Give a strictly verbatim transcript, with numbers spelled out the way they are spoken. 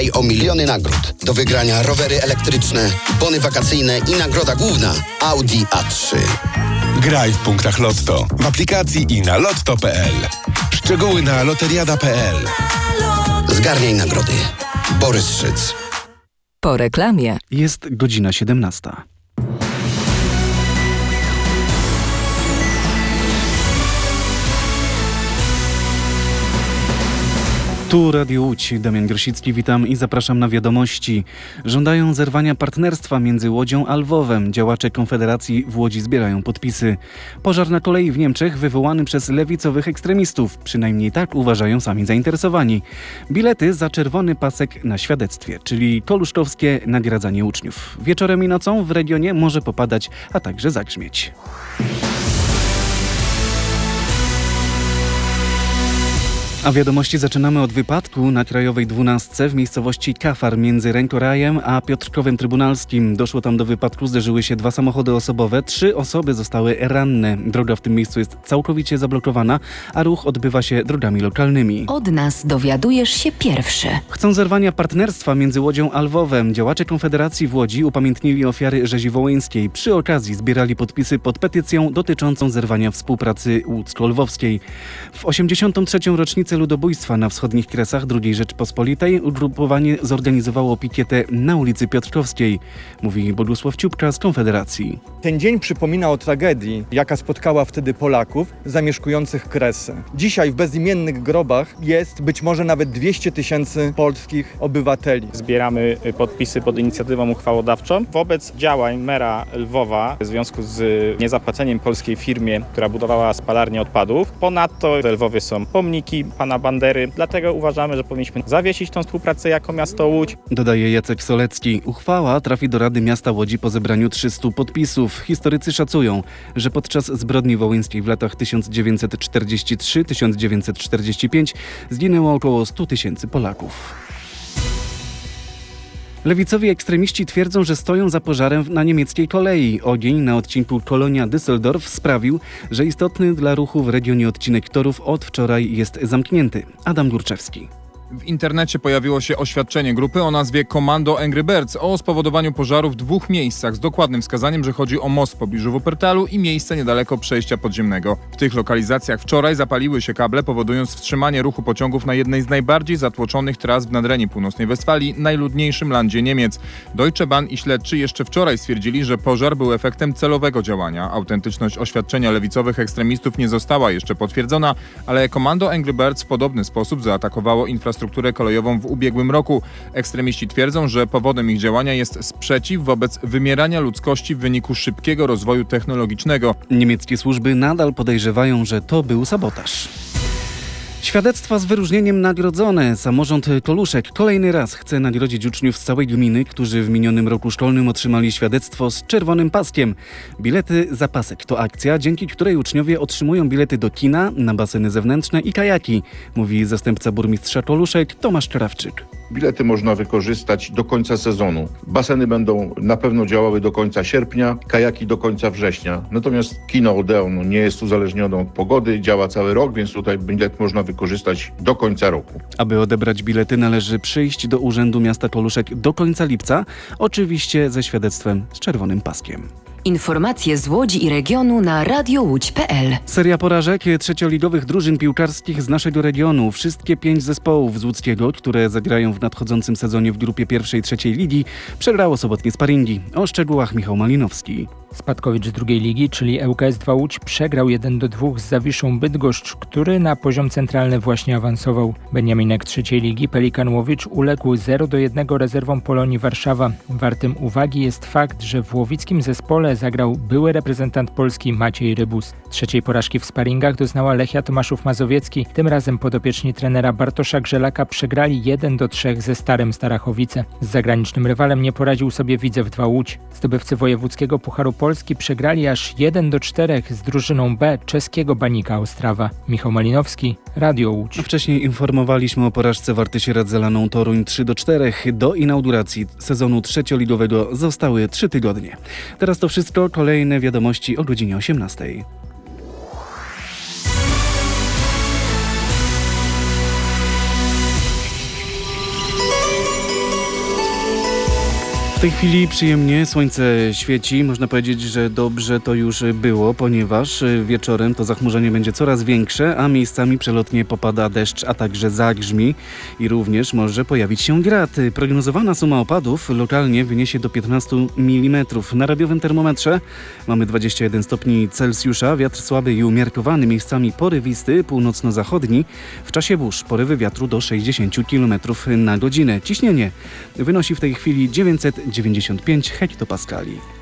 i o miliony nagród. Do wygrania rowery elektryczne, bony wakacyjne i nagroda główna Audi A trzy. Graj w punktach Lotto, w aplikacji i na lotto kropka p l. Szczegóły na loteriada kropka p l. Zgarniaj nagrody. Borys Szyc. Po reklamie jest godzina siedemnasta. Tu Radio Łódź, Damian Grosicki, witam i zapraszam na wiadomości. Żądają zerwania partnerstwa między Łodzią a Lwowem. Działacze Konfederacji w Łodzi zbierają podpisy. Pożar na kolei w Niemczech wywołany przez lewicowych ekstremistów. Przynajmniej tak uważają sami zainteresowani. Bilety za czerwony pasek na świadectwie, czyli koluszkowskie nagradzanie uczniów. Wieczorem i nocą w regionie może popadać, a także zagrzmieć. A wiadomości zaczynamy od wypadku na Krajowej dwunastce w miejscowości Kafar między Rękorajem a Piotrkowem Trybunalskim. Doszło tam do wypadku, zderzyły się dwa samochody osobowe, trzy osoby zostały ranne. Droga w tym miejscu jest całkowicie zablokowana, a ruch odbywa się drogami lokalnymi. Od nas dowiadujesz się pierwszy. Chcą zerwania partnerstwa między Łodzią a Lwowem. Działacze Konfederacji w Łodzi upamiętnili ofiary rzezi wołyńskiej. Przy okazji zbierali podpisy pod petycją dotyczącą zerwania współpracy łódzko-lwowskiej. W osiemdziesiątą trzecią rocznicę ludobójstwa na wschodnich Kresach drugiej Rzeczpospolitej ugrupowanie zorganizowało pikietę na ulicy Piotrkowskiej, mówi Bogusław Ciupka z Konfederacji. Ten dzień przypomina o tragedii, jaka spotkała wtedy Polaków zamieszkujących Kresy. Dzisiaj w bezimiennych grobach jest być może nawet dwieście tysięcy polskich obywateli. Zbieramy podpisy pod inicjatywą uchwałodawczą wobec działań mera Lwowa w związku z niezapłaceniem polskiej firmie, która budowała spalarnię odpadów. Ponadto w Lwowie są pomniki pana Bandery, dlatego uważamy, że powinniśmy zawiesić tą współpracę jako miasto Łódź. Dodaje Jacek Solecki. Uchwała trafi do Rady Miasta Łodzi po zebraniu trzystu podpisów. Historycy szacują, że podczas zbrodni wołyńskiej w latach tysiąc dziewięćset czterdziesty trzeci do tysiąc dziewięćset czterdziestego piątego zginęło około stu tysięcy Polaków. Lewicowi ekstremiści twierdzą, że stoją za pożarem na niemieckiej kolei. Ogień na odcinku Kolonia-Düsseldorf sprawił, że istotny dla ruchu w regionie odcinek torów od wczoraj jest zamknięty. Adam Górczewski. W internecie pojawiło się oświadczenie grupy o nazwie Komando Angry Birds o spowodowaniu pożaru w dwóch miejscach z dokładnym wskazaniem, że chodzi o most w pobliżu Wuppertalu i miejsce niedaleko przejścia podziemnego. W tych lokalizacjach wczoraj zapaliły się kable, powodując wstrzymanie ruchu pociągów na jednej z najbardziej zatłoczonych tras w Nadrenii Północnej Westfalii, najludniejszym landzie Niemiec. Deutsche Bahn i śledczy jeszcze wczoraj stwierdzili, że pożar był efektem celowego działania. Autentyczność oświadczenia lewicowych ekstremistów nie została jeszcze potwierdzona, ale Komando Angry Birds w podobny sposób zaatakowało infrastrukturę strukturę kolejową w ubiegłym roku. Ekstremiści twierdzą, że powodem ich działania jest sprzeciw wobec wymierania ludzkości w wyniku szybkiego rozwoju technologicznego. Niemieckie służby nadal podejrzewają, że to był sabotaż. Świadectwa z wyróżnieniem nagrodzone. Samorząd Koluszek kolejny raz chce nagrodzić uczniów z całej gminy, którzy w minionym roku szkolnym otrzymali świadectwo z czerwonym paskiem. Bilety za pasek to akcja, dzięki której uczniowie otrzymują bilety do kina, na baseny zewnętrzne i kajaki, mówi zastępca burmistrza Koluszek Tomasz Krawczyk. Bilety można wykorzystać do końca sezonu. Baseny będą na pewno działały do końca sierpnia, kajaki do końca września. Natomiast kino Odeon nie jest uzależnione od pogody, działa cały rok, więc tutaj bilet można wykorzystać do końca roku. Aby odebrać bilety, należy przyjść do Urzędu Miasta Koluszek do końca lipca, oczywiście ze świadectwem z czerwonym paskiem. Informacje z Łodzi i regionu na radio łódź kropka p l. Seria porażek trzecioligowych drużyn piłkarskich z naszego regionu. Wszystkie pięć zespołów z łódzkiego, które zagrają w nadchodzącym sezonie w grupie pierwszej trzeciej ligi, przegrało sobotnie sparingi. O szczegółach Michał Malinowski. Spadkowicz z drugiej ligi, czyli L K S dwa Łódź, przegrał jeden do dwóch z Zawiszą Bydgoszcz, który na poziom centralny właśnie awansował. Beniaminek trzeciej ligi Pelikan Łowicz uległ zero do jednego rezerwom Polonii Warszawa. Wartym uwagi jest fakt, że w łowickim zespole zagrał były reprezentant Polski Maciej Rybus. Trzeciej porażki w sparingach doznała Lechia Tomaszów Mazowiecki. Tym razem podopieczni trenera Bartosza Grzelaka przegrali jeden do trzech ze Starem Starachowice. Z zagranicznym rywalem nie poradził sobie Widzew dwa Łódź. Zdobywcy wojewódzkiego Pucharu Polski przegrali aż jeden do czterech z drużyną B czeskiego Banika Ostrawa. Michał Malinowski, Radio Łódź. Wcześniej informowaliśmy o porażce Warty Sieradz Zelaną Toruń trzy do czterech. Do inauguracji sezonu trzecioligowego zostały trzy tygodnie. Teraz to wszystko. Kolejne wiadomości o godzinie osiemnastej. W tej chwili przyjemnie słońce świeci. Można powiedzieć, że dobrze to już było, ponieważ wieczorem to zachmurzenie będzie coraz większe, a miejscami przelotnie popada deszcz, a także zagrzmi i również może pojawić się grad. Prognozowana suma opadów lokalnie wyniesie do piętnaście milimetrów. Na radiowym termometrze mamy dwadzieścia jeden stopni Celsjusza, wiatr słaby i umiarkowany, miejscami porywisty, północno-zachodni. W czasie burz porywy wiatru do sześćdziesiąt kilometrów na godzinę. Ciśnienie wynosi w tej chwili dziewięćset dziewięćdziesiąt pięć hektopaskali.